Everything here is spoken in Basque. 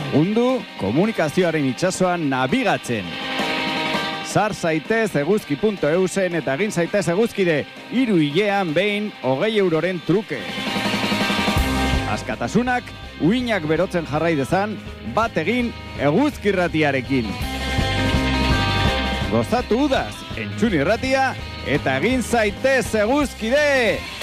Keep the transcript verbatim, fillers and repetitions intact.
Undu komunikazioaren itsasoan nabigatzen. Sar zaitez eguzki puntu eusen eta egin zaitez eguzkide hiru hilean behin hogei euroren truke. Askatasunak uinak berotzen jarrai dezan bat egin eguzkirratiarekin. Gozatu udaz, entzun irratia eta egin zaitez eguzkide!